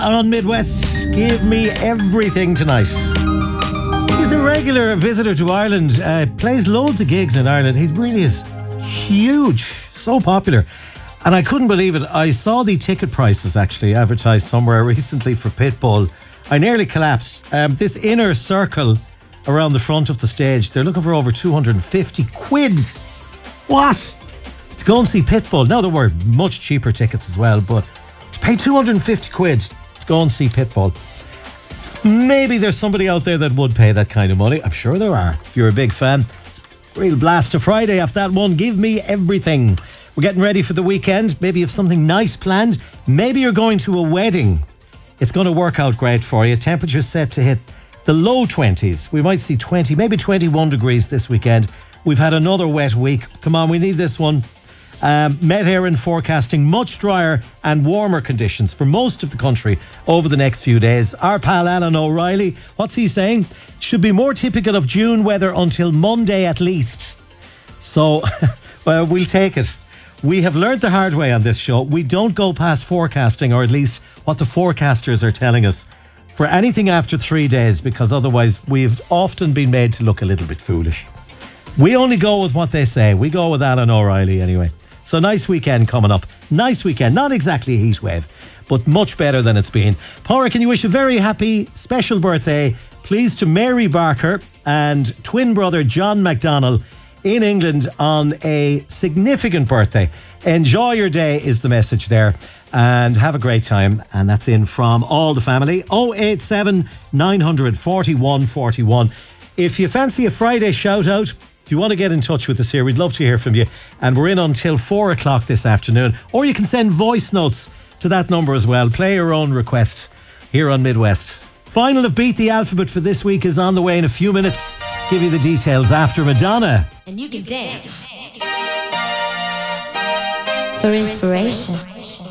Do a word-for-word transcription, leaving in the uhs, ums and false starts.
on Midwest. Give me everything tonight. He's a regular visitor to Ireland, uh, plays loads of gigs in Ireland. He really is huge, so popular. And I couldn't believe it. I saw the ticket prices actually advertised somewhere recently for Pitbull. I nearly collapsed. Um, this inner circle around the front of the stage, they're looking for over two hundred fifty quid. What? To go and see Pitbull. Now, there were much cheaper tickets as well, but to pay two hundred fifty quid to go and see Pitbull. Maybe there's somebody out there that would pay that kind of money. I'm sure there are. If you're a big fan, it's a real blast. To Friday after that one. Give me everything. We're getting ready for the weekend. Maybe you have something nice planned. Maybe you're going to a wedding. It's going to work out great for you. Temperatures set to hit the low twenties. We might see twenty, maybe twenty-one degrees this weekend. We've had another wet week. Come on, we need this one. Um, Met Éireann forecasting much drier and warmer conditions for most of the country over the next few days. Our pal Alan O'Reilly, what's he saying? It should be more typical of June weather until Monday at least. So, well, we'll take it. We have learned the hard way on this show. We don't go past forecasting, or at least what the forecasters are telling us, for anything after three days, because otherwise we've often been made to look a little bit foolish. We only go with what they say. We go with Alan O'Reilly anyway. So nice weekend coming up. Nice weekend. Not exactly a heat wave, but much better than it's been. Paula, can you wish a very happy special birthday, please, to Mary Barker and twin brother John McDonnell in England on a significant birthday. Enjoy your day is the message there, and have a great time. And that's in from all the family. oh eight seven, nine four one, four one. If you fancy a Friday shout out, if you want to get in touch with us here, we'd love to hear from you. And we're in until four o'clock this afternoon. Or you can send voice notes to that number as well. Play your own request here on Midwest. Final of Beat the Alphabet for this week is on the way in a few minutes. Give you the details after Madonna. And you can dance for inspiration.